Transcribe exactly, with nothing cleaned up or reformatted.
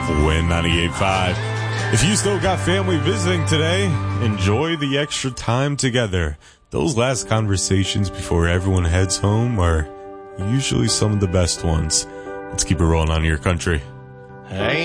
Win ninety-eight point five. If you still got family visiting today, enjoy the extra time together. Those last conversations before everyone heads home are usually some of the best ones. Let's keep it rolling on Your Country. Hey.